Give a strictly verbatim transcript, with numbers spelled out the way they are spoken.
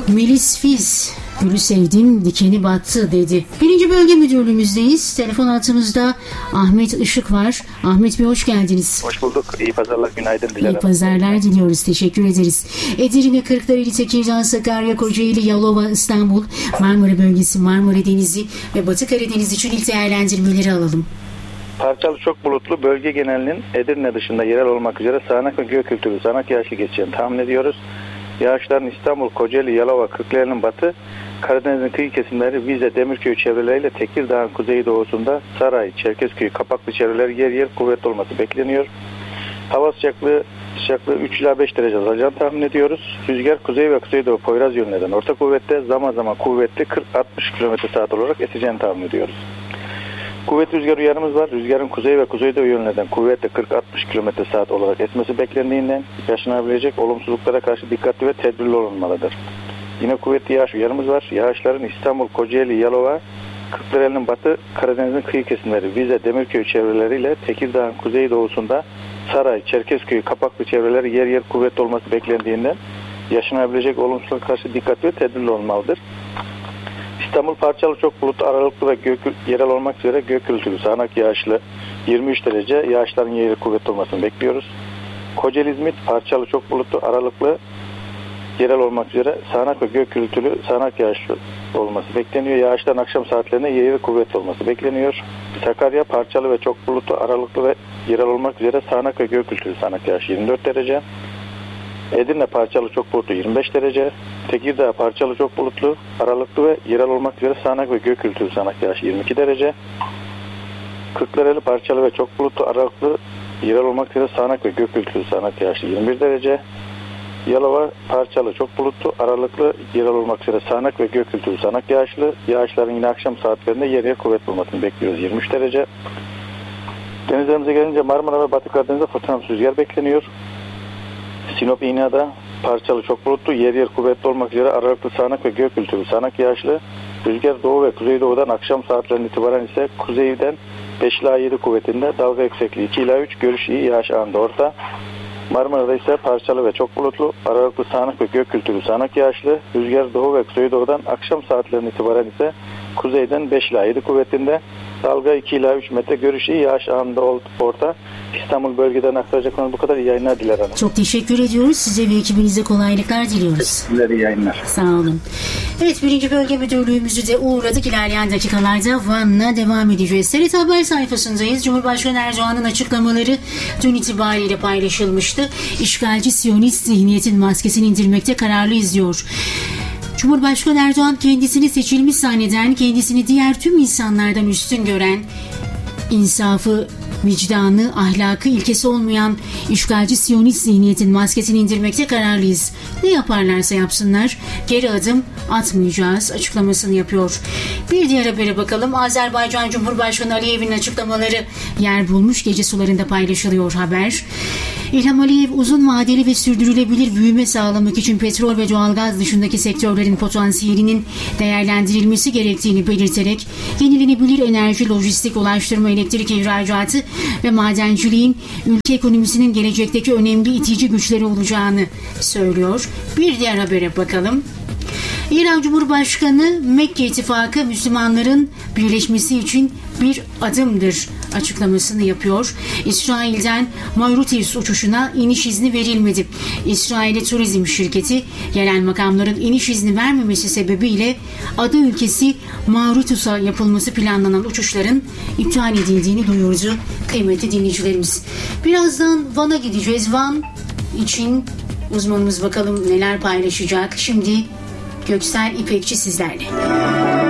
Melis Fiz, gülü sevdim, dikeni battı dedi. Birinci Bölge Müdürlüğümüzdeyiz. Telefon hattımızda Ahmet Işık var. Ahmet Bey, hoş geldiniz. Hoş bulduk. İyi pazarlar, günaydın dilerim. İyi pazarlar diliyoruz. Teşekkür ederiz. Edirne, Kırklareli, Tekirdağ, Sakarya, Kocaeli, Yalova, İstanbul, Marmara Bölgesi, Marmara Denizi ve Batı Karadeniz için ilk değerlendirmeleri alalım. Parçalı çok bulutlu, bölge genelinin Edirne dışında yerel olmak üzere sağanak ve gök kültürlü sağanak yağışlı geçeceğini tahmin ediyoruz. Yağışların İstanbul, Kocaeli, Yalova, Kırklareli'nin batı, Karadeniz'in kıyı kesimleri, Vize, Demirköy çevreleriyle Tekirdağ'ın kuzeydoğusunda Saray, Çerkezköy, Kapaklı çevreleri yer yer kuvvetli olması bekleniyor. Hava sıcaklığı sıcaklığı üç ila beş derece azalacağını tahmin ediyoruz. Rüzgar kuzey ve kuzeydoğu Poyraz yönlerden orta kuvvette, zaman zaman kuvvetli kırk altmış kilometre saat olarak eseceğini tahmin ediyoruz. Kuvvetli rüzgar uyarımız var. Rüzgarın kuzey ve kuzeydoğu yönlerden kuvvetle kırk altmış kilometre saat olarak esmesi beklendiğinden yaşanabilecek olumsuzluklara karşı dikkatli ve tedbirli olunmalıdır. Yine kuvvetli yağış uyarımız var. Yağışların İstanbul, Kocaeli, Yalova, Kırklareli'nin batı, Karadeniz'in kıyı kesimleri, Vize, Demirköy çevreleriyle Tekirdağ'ın kuzeydoğusunda Saray, Çerkezköy, Kapaklı çevreleri yer yer kuvvetli olması beklendiğinden yaşanabilecek olumsuzluklara karşı dikkatli ve tedbirli olmalıdır. İstanbul parçalı çok bulutlu, aralıklı ve gök, yerel olmak üzere gök gürültülü sağanak yağışlı yirmi üç derece, yağışların yerel kuvvetli olmasını bekliyoruz. Kocaeli İzmit parçalı çok bulutlu, aralıklı yerel olmak üzere sağanak ve gök gürültülü sağanak yağışlı olması bekleniyor. Yağışların akşam saatlerinde yerel kuvvetli olması bekleniyor. Sakarya parçalı ve çok bulutlu, aralıklı ve yerel olmak üzere sağanak ve gök gürültülü sağanak yağış yirmi dört derece. Edirne parçalı çok bulutlu yirmi beş derece. Tekirdağ parçalı çok bulutlu, aralıklı ve yerel olmak üzere sağanak ve gök gürültülü sağanak yağış yirmi iki derece. Kırklareli parçalı ve çok bulutlu, aralıklı, yerel olmak üzere sağanak ve gök gürültülü sağanak yağış yirmi bir derece. Yalova parçalı çok bulutlu, aralıklı, yerel olmak üzere sağanak ve gök gürültülü sağanak yağışlı. Yağışların yine akşam saatlerinde yer yer kuvvetli olmasını bekliyoruz yirmi üç derece. Denizlerimize gelince Marmara ve Batı Karadeniz'de fırtınalı rüzgar bekleniyor. Sinop İğneada parçalı çok bulutlu, yer yer kuvvetli olmak üzere aralıklı sağanak ve gök gürültülü sağanak yağışlı. Rüzgar doğu ve kuzeydoğudan akşam saatlerinin itibaren ise kuzeyden beş ila yedi kuvvetinde, dalga yüksekliği iki ila üç, görüş iyi, yağış anında orta. Marmara'da ise parçalı ve çok bulutlu, aralıklı sağanak ve gök gürültülü sağanak yağışlı. Rüzgar doğu ve kuzeydoğudan akşam saatlerinin itibaren ise kuzeyden beş ila yedi kuvvetinde, dalga iki ila üç metre, görüş iyi, yağış anında orta. İstanbul bölgeden aktaracaklarımız bu kadar. İyi yayınlar dilerim. Çok teşekkür ediyoruz. Size ve ekibinize kolaylıklar diliyoruz. Teşekkürler, iyi yayınlar. Sağ olun. Evet, birinci Bölge Müdürlüğümüzü de uğradık. İlerleyen dakikalarda Van'la devam edeceğiz. T R T Haber sayfasındayız. Cumhurbaşkanı Erdoğan'ın açıklamaları dün itibariyle paylaşılmıştı. İşgalci Siyonist zihniyetin maskesini indirmekte kararlıyız diyor. Cumhurbaşkanı Erdoğan kendisini seçilmiş zanneden, kendisini diğer tüm insanlardan üstün gören, insafı, vicdanı, ahlakı, ilkesi olmayan işgalci Siyonist zihniyetin maskesini indirmekte kararlıyız. Ne yaparlarsa yapsınlar, geri adım atmayacağız açıklamasını yapıyor. Bir diğer habere bakalım. Azerbaycan Cumhurbaşkanı Aliyev'in açıklamaları yer bulmuş, gece sularında paylaşılıyor haber. İlham Aliyev, uzun vadeli ve sürdürülebilir büyüme sağlamak için petrol ve doğalgaz dışındaki sektörlerin potansiyelinin değerlendirilmesi gerektiğini belirterek yenilenebilir enerji, lojistik, ulaştırma, elektrik ihracatı ve madenciliğin ülke ekonomisinin gelecekteki önemli itici güçleri olacağını söylüyor. Bir diğer habere bakalım. İran Cumhurbaşkanı, Mekke İttifakı Müslümanların birleşmesi için bir adımdır açıklamasını yapıyor. İsrail'den Mauritius uçuşuna iniş izni verilmedi. İsrail'e turizm şirketi yerel makamların iniş izni vermemesi sebebiyle ada ülkesi Mauritius'a yapılması planlanan uçuşların iptal edildiğini duyurdu kıymetli dinleyicilerimiz. Birazdan Van'a gideceğiz. Van için uzmanımız bakalım neler paylaşacak. Şimdi Göksel İpekçi sizlerle.